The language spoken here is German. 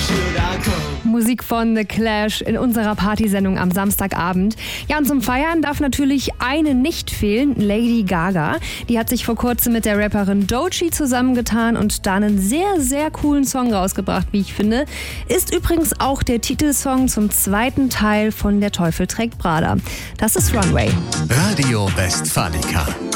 Musik von The Clash in unserer Partysendung am Samstagabend. Ja, und zum Feiern darf natürlich eine nicht fehlen, Lady Gaga. Die hat sich vor kurzem mit der Rapperin Doechii zusammengetan und da einen sehr, sehr coolen Song rausgebracht, wie ich finde. Ist übrigens auch der Titelsong zum zweiten Teil von Der Teufel trägt Prada. Das ist Runway. Radio Westfalica.